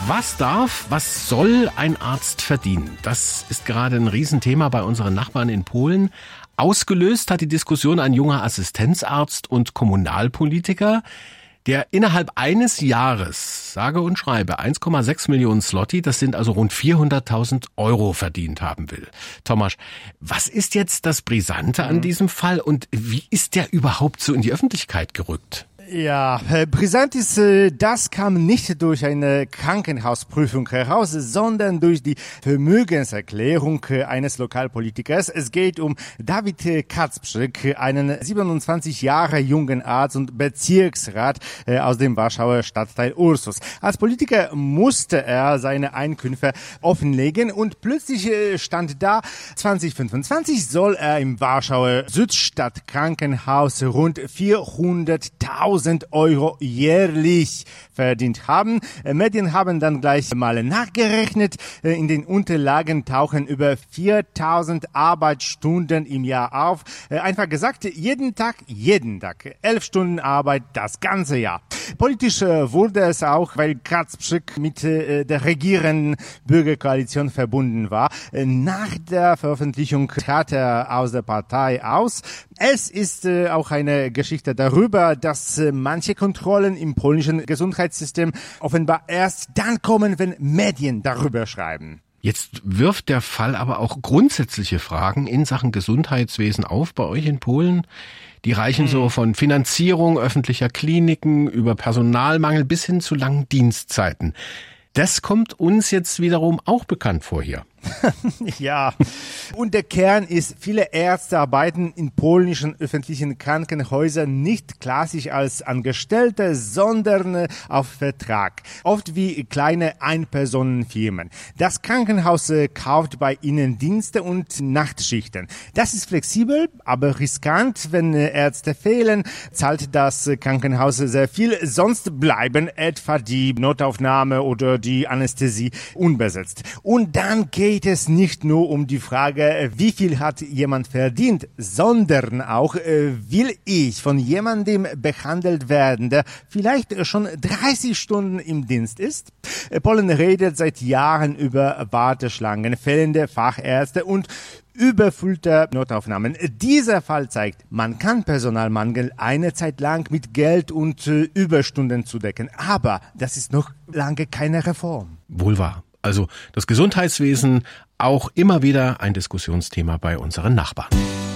Was soll ein Arzt verdienen? Das ist gerade ein Riesenthema bei unseren Nachbarn in Polen. Ausgelöst hat die Diskussion ein junger Assistenzarzt und Kommunalpolitiker, der innerhalb eines Jahres, sage und schreibe, 1,6 Millionen Zloty, das sind also rund 400.000 Euro verdient haben will. Tomasz, was ist jetzt das Brisante an diesem Fall und wie ist der überhaupt so in die Öffentlichkeit gerückt? Ja, brisant ist, das kam nicht durch eine Krankenhausprüfung heraus, sondern durch die Vermögenserklärung eines Lokalpolitikers. Es geht um David Kacprzyk, einen 27 Jahre jungen Arzt und Bezirksrat aus dem Warschauer Stadtteil Ursus. Als Politiker musste er seine Einkünfte offenlegen und plötzlich stand da, 2025 soll er im Warschauer Südstadtkrankenhaus rund 400.000 Euro jährlich verdient haben. Medien haben dann gleich mal nachgerechnet. In den Unterlagen tauchen über 4.000 Arbeitsstunden im Jahr auf. Einfach gesagt, jeden Tag, 11 Stunden Arbeit, das ganze Jahr. Politisch wurde es auch, weil Kacprzyk mit der regierenden Bürgerkoalition verbunden war. Nach der Veröffentlichung trat er aus der Partei aus. Es ist auch eine Geschichte darüber, dass manche Kontrollen im polnischen Gesundheitssystem offenbar erst dann kommen, wenn Medien darüber schreiben. Jetzt wirft der Fall aber auch grundsätzliche Fragen in Sachen Gesundheitswesen auf bei euch in Polen. Die reichen so von Finanzierung öffentlicher Kliniken über Personalmangel bis hin zu langen Dienstzeiten. Das kommt uns jetzt wiederum auch bekannt vor hier. Ja, und der Kern ist, viele Ärzte arbeiten in polnischen öffentlichen Krankenhäusern nicht klassisch als Angestellte, sondern auf Vertrag. Oft wie kleine Einpersonenfirmen. Das Krankenhaus kauft bei ihnen Dienste und Nachtschichten. Das ist flexibel, aber riskant. Wenn Ärzte fehlen, zahlt das Krankenhaus sehr viel. Sonst bleiben etwa die Notaufnahme oder die Anästhesie unbesetzt. Und dann geht es nicht nur um die Frage, wie viel hat jemand verdient, sondern auch, will ich von jemandem behandelt werden, der vielleicht schon 30 Stunden im Dienst ist? Polen redet seit Jahren über Warteschlangen, fehlende Fachärzte und überfüllte Notaufnahmen. Dieser Fall zeigt, man kann Personalmangel eine Zeit lang mit Geld und Überstunden zudecken, aber das ist noch lange keine Reform. Wohl wahr. Also das Gesundheitswesen auch immer wieder ein Diskussionsthema bei unseren Nachbarn.